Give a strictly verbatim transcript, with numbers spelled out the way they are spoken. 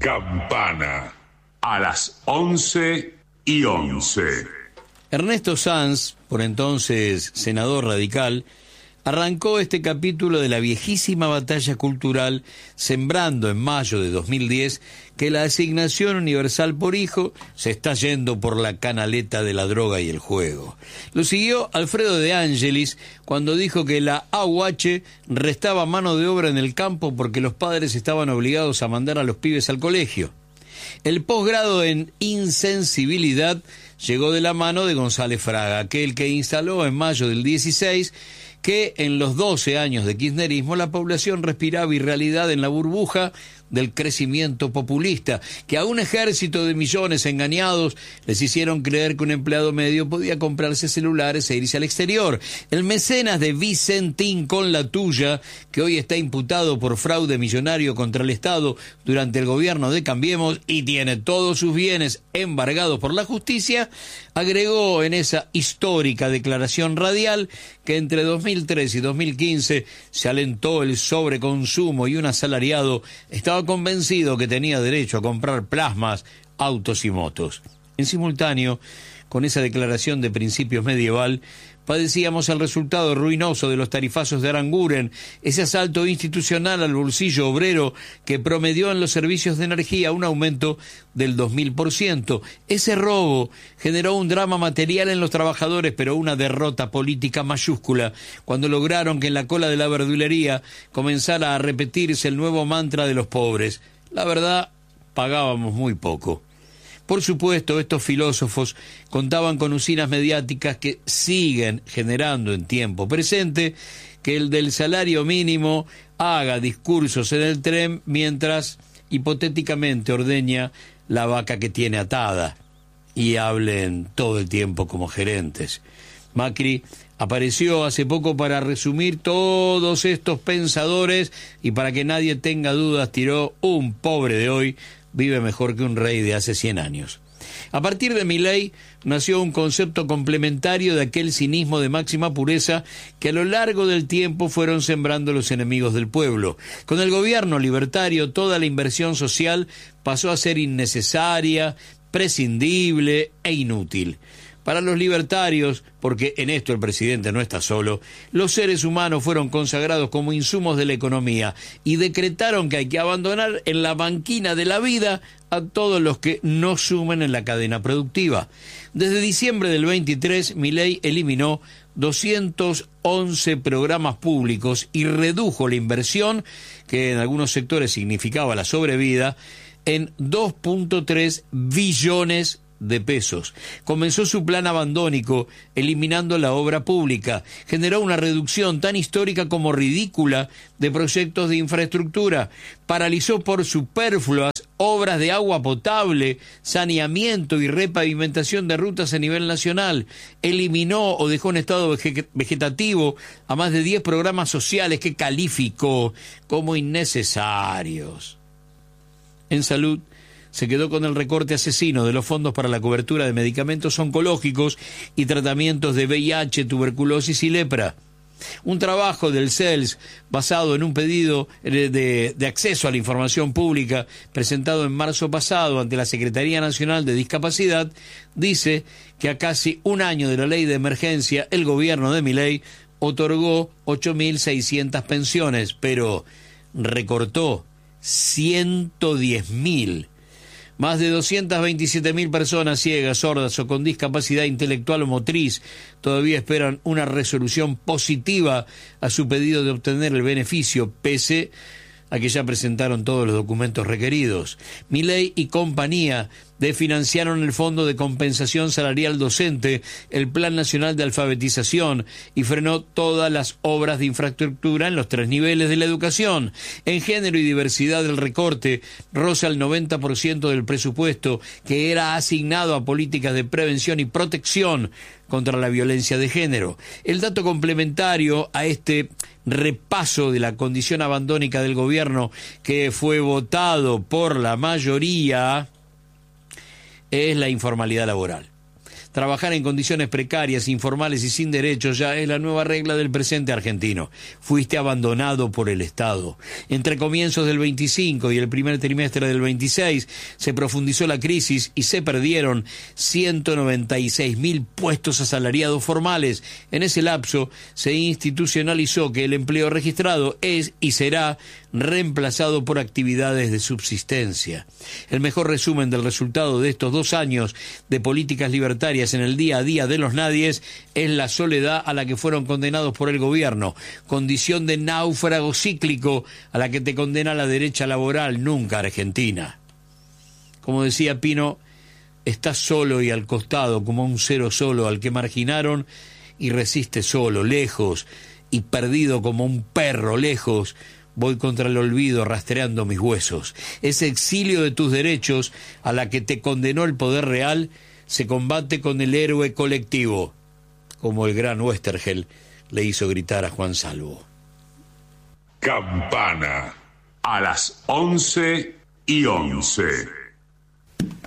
Campana, a las once y once. Ernesto Sanz, por entonces senador radical, arrancó este capítulo de la viejísima batalla cultural, sembrando en mayo de dos mil diez que la asignación universal por hijo se está yendo por la canaleta de la droga y el juego. Lo siguió Alfredo de Angelis cuando dijo que la A U H restaba mano de obra en el campo porque los padres estaban obligados a mandar a los pibes al colegio. El posgrado en insensibilidad llegó de la mano de González Fraga, aquel que instaló en mayo del dieciséis que en los doce años de kirchnerismo la población respiraba irrealidad en la burbuja del crecimiento populista, que a un ejército de millones engañados les hicieron creer que un empleado medio podía comprarse celulares e irse al exterior. El mecenas de Vicentín con la tuya, que hoy está imputado por fraude millonario contra el Estado durante el gobierno de Cambiemos y tiene todos sus bienes embargados por la justicia, agregó en esa histórica declaración radial que entre dos mil tres y dos mil quince se alentó el sobreconsumo y un asalariado estaba convencido que tenía derecho a comprar plasmas, autos y motos. En simultáneo, con esa declaración de principios medieval, padecíamos el resultado ruinoso de los tarifazos de Aranguren, ese asalto institucional al bolsillo obrero que promedió en los servicios de energía un aumento del dos mil por ciento. Ese robo generó un drama material en los trabajadores, pero una derrota política mayúscula, cuando lograron que en la cola de la verdulería comenzara a repetirse el nuevo mantra de los pobres. La verdad, pagábamos muy poco. Por supuesto, estos filósofos contaban con usinas mediáticas que siguen generando en tiempo presente que el del salario mínimo haga discursos en el tren mientras hipotéticamente ordeña la vaca que tiene atada y hablen todo el tiempo como gerentes. Macri apareció hace poco para resumir todos estos pensadores y para que nadie tenga dudas tiró: un pobre de hoy vive mejor que un rey de hace cien años. A partir de Milei nació un concepto complementario de aquel cinismo de máxima pureza que a lo largo del tiempo fueron sembrando los enemigos del pueblo. Con el gobierno libertario toda la inversión social pasó a ser innecesaria, prescindible e inútil. Para los libertarios, porque en esto el presidente no está solo, los seres humanos fueron consagrados como insumos de la economía y decretaron que hay que abandonar en la banquina de la vida a todos los que no sumen en la cadena productiva. Desde diciembre del veintitrés, Milei eliminó doscientos once programas públicos y redujo la inversión, que en algunos sectores significaba la sobrevida, en dos punto tres billones de pesos. Comenzó su plan abandónico, eliminando la obra pública. Generó una reducción tan histórica como ridícula de proyectos de infraestructura. Paralizó por superfluas obras de agua potable, saneamiento y repavimentación de rutas a nivel nacional. Eliminó o dejó en estado vege- vegetativo a más de diez programas sociales que calificó como innecesarios. En salud, se quedó con el recorte asesino de los fondos para la cobertura de medicamentos oncológicos y tratamientos de V I H, tuberculosis y lepra. Un trabajo del C E L S basado en un pedido de, de, de acceso a la información pública presentado en marzo pasado ante la Secretaría Nacional de Discapacidad dice que a casi un año de la ley de emergencia el gobierno de Milei otorgó ocho mil seiscientas pensiones, pero recortó ciento diez mil. Más de doscientas veintisiete mil personas ciegas, sordas o con discapacidad intelectual o motriz todavía esperan una resolución positiva a su pedido de obtener el beneficio, pese a que ya presentaron todos los documentos requeridos. Milei y compañía desfinanciaron el Fondo de Compensación Salarial Docente, el Plan Nacional de Alfabetización y frenó todas las obras de infraestructura en los tres niveles de la educación. En género y diversidad el recorte roza el noventa por ciento del presupuesto que era asignado a políticas de prevención y protección contra la violencia de género. El dato complementario a este repaso de la condición abandónica del gobierno que fue votado por la mayoría es la informalidad laboral. Trabajar en condiciones precarias, informales y sin derechos ya es la nueva regla del presente argentino. Fuiste abandonado por el Estado. Entre comienzos del veinticinco y el primer trimestre del veintiséis se profundizó la crisis y se perdieron ciento noventa y seis mil puestos asalariados formales. En ese lapso se institucionalizó que el empleo registrado es y será reemplazado por actividades de subsistencia. El mejor resumen del resultado de estos dos años de políticas libertarias en el día a día de los nadies es la soledad a la que fueron condenados por el gobierno, condición de náufrago cíclico a la que te condena la derecha laboral, nunca Argentina. Como decía Pino, estás solo y al costado, como un cero solo al que marginaron, y resiste solo, lejos, y perdido como un perro lejos, voy contra el olvido rastreando mis huesos. Ese exilio de tus derechos a la que te condenó el poder real se combate con el héroe colectivo, como el gran Westergel le hizo gritar a Juan Salvo. Campana a las once y once.